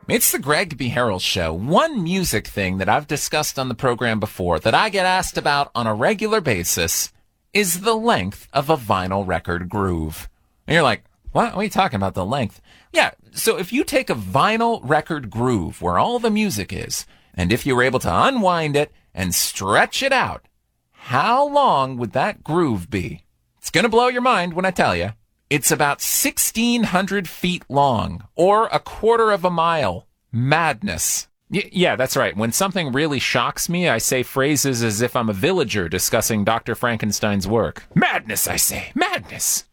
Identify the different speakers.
Speaker 1: It's the Greg B. Harrell Show. One music thing that I've discussed on the program before that I get asked about on a regular basis is the length of a vinyl record groove. And you're like, what are you talking about, the length? Yeah, so if you take a vinyl record groove where all the music is, and if you were able to unwind it and stretch it out, how long would that groove be? It's going to blow your mind when I tell you. It's about 1,600 feet long, or a quarter of a mile. Madness. Yeah, that's right. When something really shocks me, I say phrases as if I'm a villager discussing Dr. Frankenstein's work. Madness, I say. Madness.